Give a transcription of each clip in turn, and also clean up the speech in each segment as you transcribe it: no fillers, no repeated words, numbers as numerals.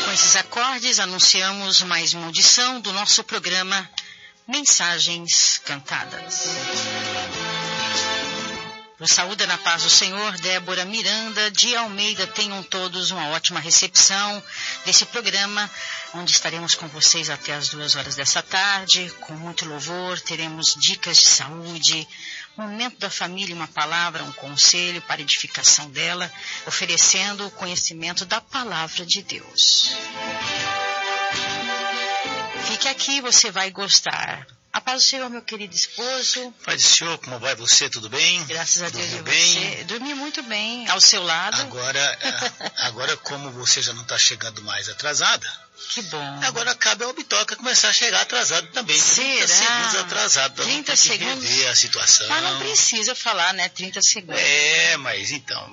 Com esses acordes, anunciamos mais uma audição do nosso programa Mensagens Cantadas. Eu saúdo na paz do Senhor, Débora Miranda de Almeida. Tenham todos uma ótima recepção desse programa, onde estaremos com vocês até as 2 horas dessa tarde, com muito louvor. Teremos dicas de saúde, momento da família, uma palavra, um conselho para edificação dela, oferecendo o conhecimento da palavra de Deus. Fique aqui, você vai gostar. A paz do Senhor, meu querido esposo. Paz do Senhor, como vai você? Tudo bem? Graças a Deus. Dormiu bem? Dormi muito bem, ao seu lado. Agora como você já não está chegando mais atrasada, que bom. Agora cabe ao Bitoca começar a chegar atrasado também. Será? 30 segundos atrasado. 30 segundos? Rever a situação. Mas não precisa falar, né? 30 segundos. Mas então...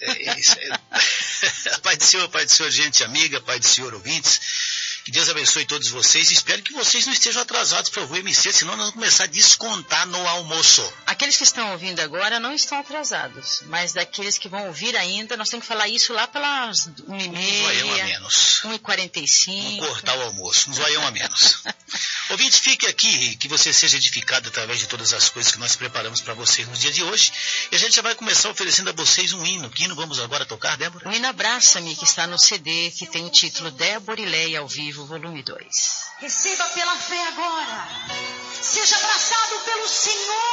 Pai do Senhor, gente amiga, Pai do Senhor, ouvintes. Que Deus abençoe todos vocês. Espero que vocês não estejam atrasados para o MC, senão nós vamos começar a descontar no almoço. Aqueles que estão ouvindo agora não estão atrasados, mas daqueles que vão ouvir ainda, nós temos que falar isso lá pelas 1h30. Um zoião a menos. 1h45. Vamos cortar o almoço, um zoião a menos. Ouvintes, fique aqui, que você seja edificado através de todas as coisas que nós preparamos para vocês no dia de hoje. E a gente já vai começar oferecendo a vocês um hino. Que hino vamos agora tocar, Débora? O hino Abraça-me, que está no CD, que tem o título Débora e Leia ao vivo, volume 2. Receba pela fé agora. Seja abraçado pelo Senhor.